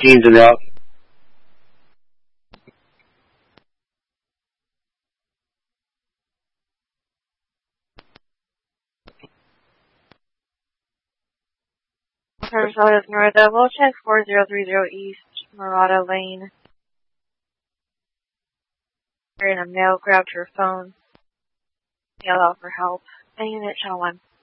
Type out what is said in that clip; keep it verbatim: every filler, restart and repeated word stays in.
teens and out. Service Autos Norada, we'll check four zero three zero East Murata Lane. You're in a mail, grabbed your phone. Yell out for help. A unit, channel one.